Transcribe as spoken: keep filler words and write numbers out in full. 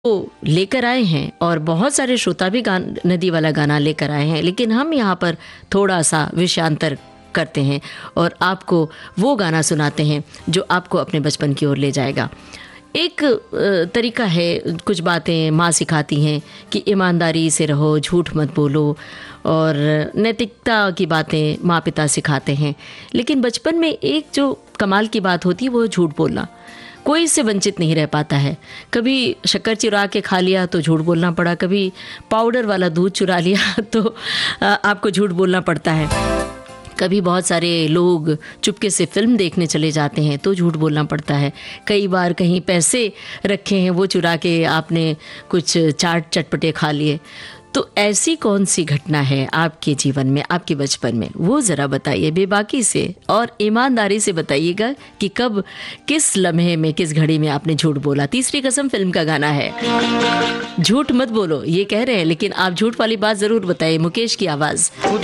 वो लेकर आए हैं और बहुत सारे श्रोता भी गान नदी वाला गाना लेकर आए हैं, लेकिन हम यहाँ पर थोड़ा सा विषयांतर करते हैं और आपको वो गाना सुनाते हैं जो आपको अपने बचपन की ओर ले जाएगा। एक तरीका है, कुछ बातें माँ सिखाती हैं कि ईमानदारी से रहो, झूठ मत बोलो, और नैतिकता की बातें माँ पिता सिखाते हैं। लेकिन बचपन में एक जो कमाल की बात होती है वो झूठ बोलना। कोई इससे वंचित नहीं रह पाता है। कभी शक्कर चुरा के खा लिया तो झूठ बोलना पड़ा, कभी पाउडर वाला दूध चुरा लिया तो आपको झूठ बोलना पड़ता है, कभी बहुत सारे लोग चुपके से फिल्म देखने चले जाते हैं तो झूठ बोलना पड़ता है, कई बार कहीं पैसे रखे हैं वो चुरा के आपने कुछ चाट चटपटे खा लिए। तो ऐसी कौन सी घटना है आपके जीवन में, आपके बचपन में, वो ज़रा बताइए बेबाकी से और ईमानदारी से बताइएगा कि कब, किस लम्हे में, किस घड़ी में आपने झूठ बोला। तीसरी कसम फिल्म का गाना है, झूठ मत बोलो ये कह रहे हैं, लेकिन आप झूठ वाली बात ज़रूर बताइए। मुकेश की आवाज़।